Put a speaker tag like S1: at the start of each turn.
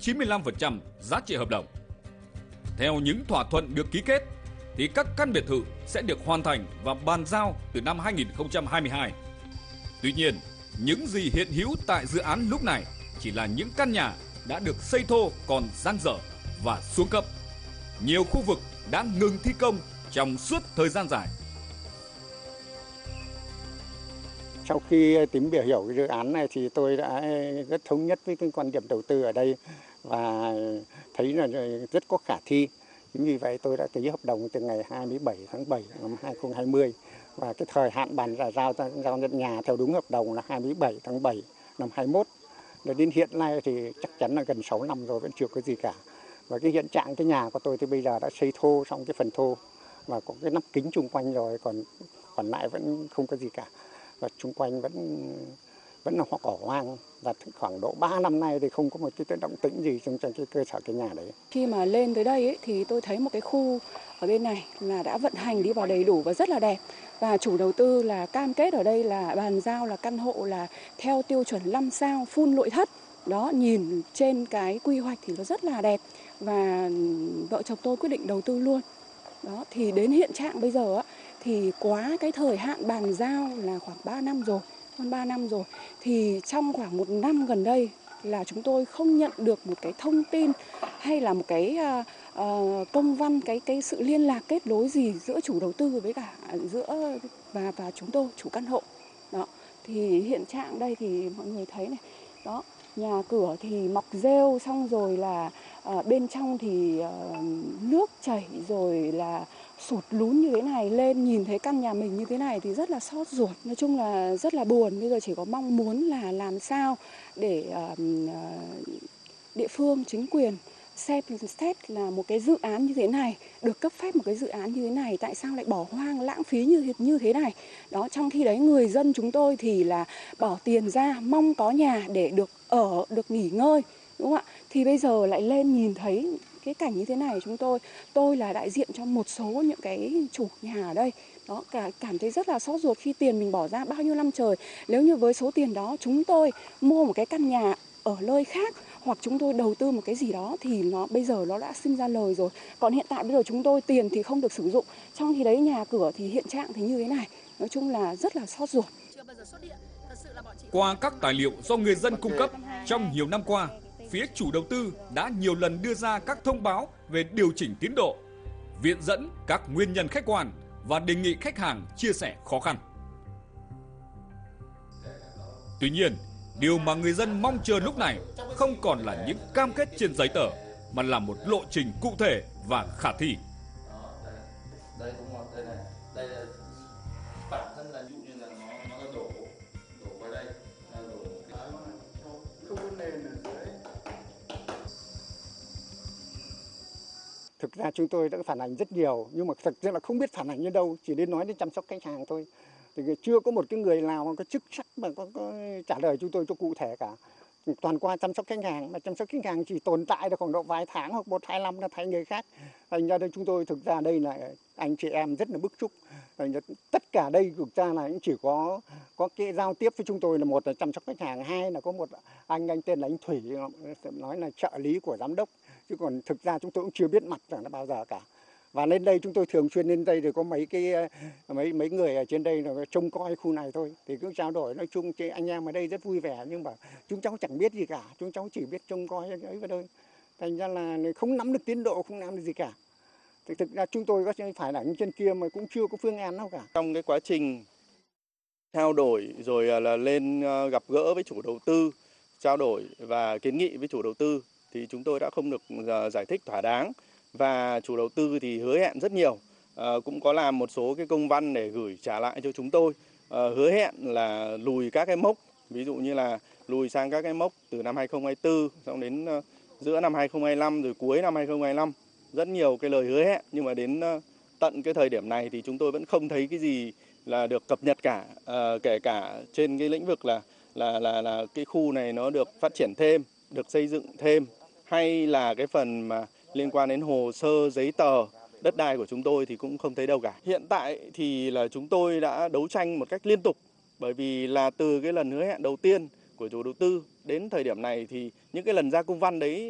S1: 95% giá trị hợp đồng. Theo những thỏa thuận được ký kết, thì các căn biệt thự sẽ được hoàn thành và bàn giao từ năm 2022. Tuy nhiên, những gì hiện hữu tại dự án lúc này chỉ là những căn nhà đã được xây thô còn dang dở và xuống cấp. Nhiều khu vực đã ngừng thi công trong suốt thời gian dài.
S2: Sau khi tìm hiểu cái dự án này thì tôi đã rất thống nhất với cái quan điểm đầu tư ở đây và thấy là rất có khả thi. Chính vì vậy tôi đã ký hợp đồng từ ngày 27 tháng 7 năm 2020 và cái thời hạn bàn giao nhận nhà theo đúng hợp đồng là 27 tháng 7 năm 21. Đến hiện nay thì chắc chắn là gần 6 năm rồi vẫn chưa có gì cả. Và cái hiện trạng cái nhà của tôi thì bây giờ đã xây thô xong cái phần thô và có cái nắp kính chung quanh rồi, còn lại vẫn không có gì cả. Và chung quanh vẫn là hoa cỏ hoang và khoảng độ 3 năm nay thì không có một cái động tĩnh gì trong cái cơ sở cái nhà đấy.
S3: Khi mà lên tới đây ấy, thì tôi thấy một cái khu ở bên này là đã vận hành đi vào đầy đủ và rất là đẹp. Và chủ đầu tư là cam kết ở đây là bàn giao là căn hộ là theo tiêu chuẩn 5 sao full nội thất. Đó, nhìn trên cái quy hoạch thì nó rất là đẹp và vợ chồng tôi quyết định đầu tư luôn. Đó, thì đến hiện trạng bây giờ á, thì quá cái thời hạn bàn giao là khoảng 3 năm rồi, hơn 3 năm rồi. Thì trong khoảng 1 năm gần đây là chúng tôi không nhận được một cái thông tin hay là một cái công văn, cái sự liên lạc kết nối gì giữa chủ đầu tư với cả giữa và chúng tôi, chủ căn hộ. Đó, thì hiện trạng đây thì mọi người thấy này, đó, nhà cửa thì mọc rêu, xong rồi là bên trong thì nước chảy rồi là sụt lún như thế này, lên nhìn thấy căn nhà mình như thế này thì rất là xót ruột. Nói chung là rất là buồn. Bây giờ chỉ có mong muốn là làm sao để địa phương, chính quyền xem xét là một cái dự án như thế này, được cấp phép một cái dự án như thế này, tại sao lại bỏ hoang lãng phí như thế này. Đó, trong khi đấy người dân chúng tôi thì là bỏ tiền ra mong có nhà để được ở, được nghỉ ngơi, đúng không ạ? Thì bây giờ lại lên nhìn thấy cái cảnh như thế này, tôi là đại diện cho một số những cái chủ nhà ở đây. Đó, cảm thấy rất là xót ruột khi tiền mình bỏ ra bao nhiêu năm trời. Nếu như với số tiền đó chúng tôi mua một cái căn nhà ở nơi khác hoặc chúng tôi đầu tư một cái gì đó thì bây giờ nó đã sinh ra lời rồi. Còn hiện tại bây giờ chúng tôi tiền thì không được sử dụng, trong khi đấy nhà cửa thì hiện trạng thì như thế này. Nói chung là rất là xót ruột.
S1: Qua các tài liệu do người dân cung cấp, trong nhiều năm qua, phía chủ đầu tư đã nhiều lần đưa ra các thông báo về điều chỉnh tiến độ, viện dẫn các nguyên nhân khách quan và đề nghị khách hàng chia sẻ khó khăn. Tuy nhiên, điều mà người dân mong chờ lúc này không còn là những cam kết trên giấy tờ, mà là một lộ trình cụ thể và khả thi.
S4: Đây là bản thân là dụ như là nó đổ vào đây, đổ không có nền ở dưới.
S2: Thực ra chúng tôi đã phản ánh rất nhiều, nhưng mà thực ra là không biết phản ánh đến đâu, chỉ đến nói đến chăm sóc khách hàng thôi. Thì chưa có một cái người nào mà có chức sắc mà có trả lời chúng tôi cho cụ thể cả. Toàn qua chăm sóc khách hàng, mà chăm sóc khách hàng chỉ tồn tại được khoảng độ vài tháng hoặc 1-2 năm là thay người khác. Thành ra đây chúng tôi thực ra đây là anh chị em rất là bức xúc. Tất cả đây thực ra là cũng chỉ có cái giao tiếp với chúng tôi là một là chăm sóc khách hàng, hai là có một anh tên là anh Thủy, nói là trợ lý của giám đốc, chứ còn thực ra chúng tôi cũng chưa biết mặt là bao giờ cả. Và lên đây chúng tôi thường xuyên lên đây thì có mấy người ở trên đây là trông coi khu này thôi, thì cứ trao đổi nói chung chứ anh em ở đây rất vui vẻ, nhưng mà chúng cháu chẳng biết gì cả, chúng cháu chỉ biết trông coi ấy vào đây, thành ra là không nắm được tiến độ, không làm được gì cả. Thì thực ra chúng tôi có phải là trên kia mà cũng chưa có phương án nào cả.
S5: Trong cái quá trình trao đổi rồi là lên gặp gỡ với chủ đầu tư, trao đổi và kiến nghị với chủ đầu tư thì chúng tôi đã không được giải thích thỏa đáng. Và chủ đầu tư thì hứa hẹn rất nhiều, cũng có làm một số cái công văn để gửi trả lại cho chúng tôi, hứa hẹn là lùi các cái mốc, ví dụ như là lùi sang các cái mốc từ năm 2024 xong đến giữa năm 2025 rồi cuối năm 2025. Rất nhiều cái lời hứa hẹn, nhưng mà đến tận cái thời điểm này thì chúng tôi vẫn không thấy cái gì là được cập nhật cả, kể cả trên cái lĩnh vực là cái khu này nó được phát triển thêm, được xây dựng thêm, hay là cái phần mà liên quan đến hồ sơ, giấy tờ, đất đai của chúng tôi thì cũng không thấy đâu cả. Hiện tại thì là chúng tôi đã đấu tranh một cách liên tục, bởi vì là từ cái lần hứa hẹn đầu tiên của chủ đầu tư đến thời điểm này thì những cái lần ra công văn đấy